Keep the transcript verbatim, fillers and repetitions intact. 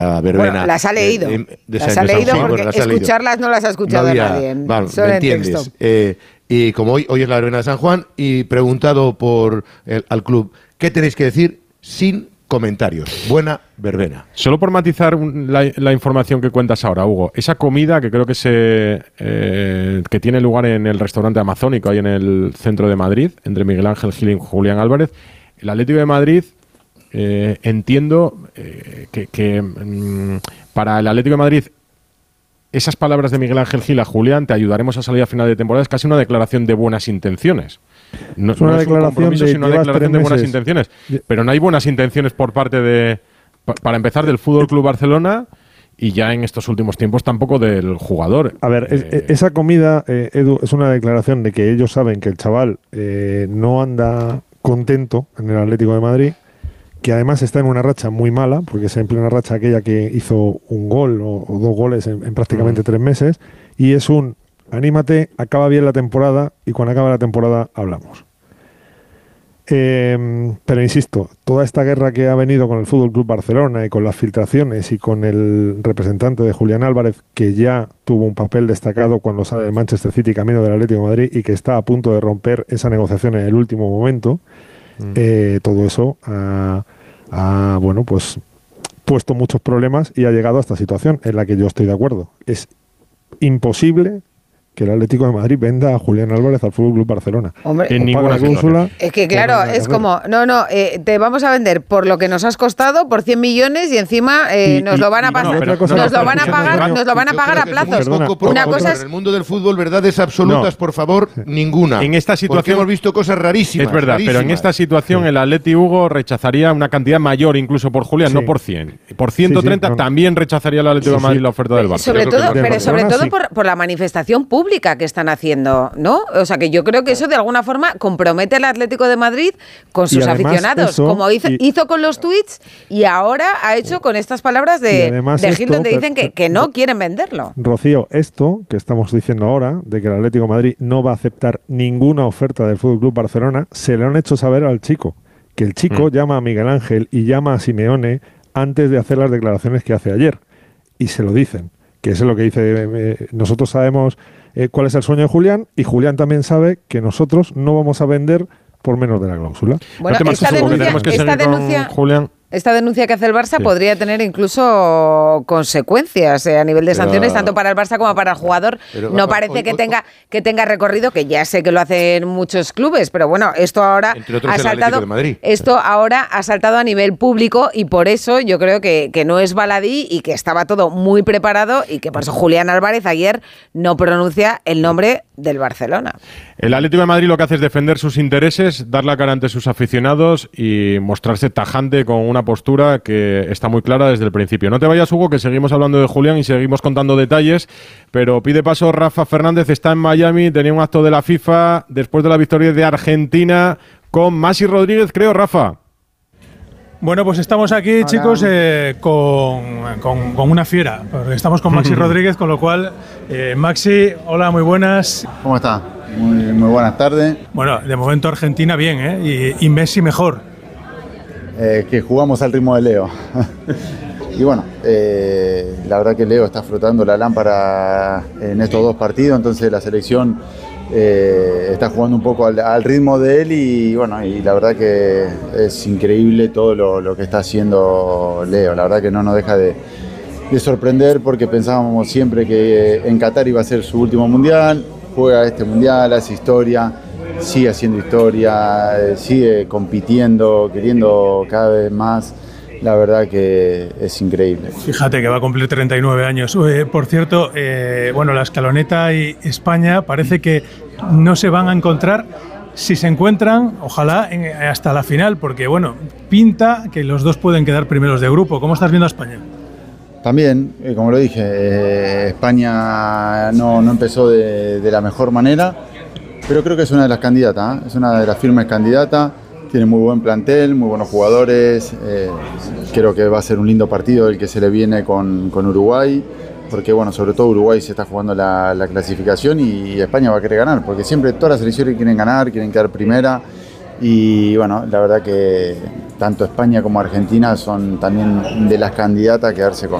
a verbena. Bueno, las ha leído. De, de, de las ha leído porque bueno, las ha escucharlas leído. no las ha escuchado no había, nadie. Vale, solo ¿me en entiendes? texto. Eh, y como hoy, hoy es la verbena de San Juan, y preguntado por el, al club, ¿qué tenéis que decir sin comentarios? Buena verbena. Solo por matizar un, la, la información que cuentas ahora, Hugo, esa comida que creo que se eh, que tiene lugar en el restaurante Amazónico, ahí en el centro de Madrid, entre Miguel Ángel Gil y Julián Álvarez, el Atlético de Madrid, eh, entiendo eh, que, que mmm, para el Atlético de Madrid esas palabras de Miguel Ángel Gil a Julián, te ayudaremos a salir a final de temporada, es casi una declaración de buenas intenciones. No es una no es declaración, un compromiso, de, sino una declaración de buenas intenciones. Pero no hay buenas intenciones por parte de, para empezar, del Fútbol Club Barcelona y ya en estos últimos tiempos tampoco del jugador. A ver, eh, es, esa comida, eh, Edu, es una declaración de que ellos saben que el chaval eh, no anda contento en el Atlético de Madrid, que además está en una racha muy mala, porque es en plena racha aquella que hizo un gol o, o dos goles en, en prácticamente mm. tres meses, y es un anímate, acaba bien la temporada y cuando acabe la temporada hablamos. Eh, pero insisto, toda esta guerra que ha venido con el Fútbol Club Barcelona y con las filtraciones y con el representante de Julián Álvarez, que ya tuvo un papel destacado cuando sale del Manchester City camino del Atlético de Madrid y que está a punto de romper esa negociación en el último momento, mm. eh, todo eso ha, ha bueno, pues puesto muchos problemas y ha llegado a esta situación en la que yo estoy de acuerdo. Es imposible que el Atlético de Madrid venda a Julián Álvarez al Fútbol Club Barcelona. Hombre, en ninguna cláusula. Es que claro, es como, no, no, eh, te vamos a vender por lo que nos has costado, por cien millones y encima eh, y, nos y, lo van a pasar, no, nos, no, lo van a pagar, nos lo van a pagar a plazos. Una cosa es, en el mundo del fútbol, verdades absolutas, no, por favor, sí. ninguna. En esta situación hemos visto cosas rarísimas. Es verdad, rarísimas. pero en esta situación sí. el Atleti Hugo rechazaría una cantidad mayor incluso por Julián, sí. no por cien. Por ciento treinta sí, sí, no, también rechazaría el Atlético sí, de Madrid sí. la oferta del Barça. Sobre todo, pero sobre todo por, por la manifestación pública que están haciendo. Haciendo, ¿no? O sea que yo creo que eso de alguna forma compromete al Atlético de Madrid con sus aficionados, eso, como hizo, y, hizo con los tweets y ahora ha hecho con estas palabras de, de Gil, donde dicen que, que no quieren venderlo. Rocío, esto que estamos diciendo ahora, de que el Atlético de Madrid no va a aceptar ninguna oferta del Fútbol Club Barcelona, se le han hecho saber al chico, que el chico mm. llama a Miguel Ángel y llama a Simeone antes de hacer las declaraciones que hace ayer, y se lo dicen, que eso es lo que dice, eh, nosotros sabemos Eh, cuál es el sueño de Julián y Julián también sabe que nosotros no vamos a vender por menos de la cláusula. Bueno, no esta denuncia, que esta, denuncia, Julián. esta denuncia que hace el Barça sí. podría tener incluso consecuencias eh, a nivel de pero, sanciones, tanto para el Barça como para el jugador. Pero, no parece hoy, que, hoy, tenga, que tenga recorrido, que ya sé que lo hacen muchos clubes, pero bueno, esto ahora ha saltado, esto ahora ha saltado a nivel público y por eso yo creo que, que no es baladí y que estaba todo muy preparado y que por eso Julián Álvarez ayer no pronuncia el nombre del Barcelona. El Atlético de Madrid lo que hace es defender sus intereses, dar la cara ante sus aficionados y mostrarse tajante con una postura que está muy clara desde el principio. No te vayas, Hugo, que seguimos hablando de Julián y seguimos contando detalles, pero pide paso Rafa Fernández, está en Miami, tenía un acto de la FIFA después de la victoria de Argentina con Maxi Rodríguez, creo, Rafa. Bueno, pues estamos aquí, hola, chicos, eh, con, con, con una fiera, porque estamos con Maxi Rodríguez, con lo cual, eh, Maxi, hola, muy buenas. ¿Cómo está? Muy, muy buenas tardes. Bueno, de momento Argentina bien, ¿eh? Y, y Messi mejor. Eh, que jugamos al ritmo de Leo. Y bueno, eh, la verdad que Leo está frotando la lámpara en estos dos partidos, entonces la selección eh, está jugando un poco al, al ritmo de él y bueno, y la verdad que es increíble todo lo, lo que está haciendo Leo. La verdad que no nos deja de, de sorprender porque pensábamos siempre que en Qatar iba a ser su último mundial, juega este mundial, hace historia, sigue haciendo historia, sigue compitiendo, queriendo cada vez más. La verdad que es increíble. Fíjate que va a cumplir treinta y nueve años. Eh, por cierto, eh, bueno, la Escaloneta y España parece que no se van a encontrar. Si se encuentran, ojalá en, hasta la final, porque bueno, pinta que los dos pueden quedar primeros de grupo. ¿Cómo estás viendo a España? También, eh, como lo dije, eh, España no, no empezó de, de la mejor manera, pero creo que es una de las candidatas, ¿eh? Es una de las firmes candidatas. Tiene muy buen plantel, muy buenos jugadores. Eh, creo que va a ser un lindo partido el que se le viene con, con Uruguay, porque bueno, sobre todo Uruguay se está jugando la, la clasificación y España va a querer ganar, porque siempre todas las selecciones quieren ganar, quieren quedar primera y bueno, la verdad que, tanto España como Argentina son también de las candidatas a quedarse con,